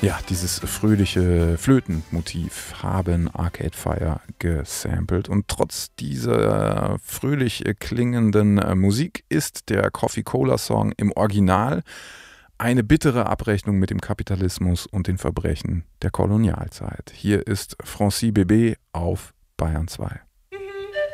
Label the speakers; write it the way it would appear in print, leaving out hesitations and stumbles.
Speaker 1: Ja, dieses fröhliche Flötenmotiv haben Arcade Fire gesampelt und trotz dieser fröhlich klingenden Musik ist der Coffee-Cola-Song im Original eine bittere Abrechnung mit dem Kapitalismus und den Verbrechen der Kolonialzeit. Hier ist Francis Bébé auf Bayern 2.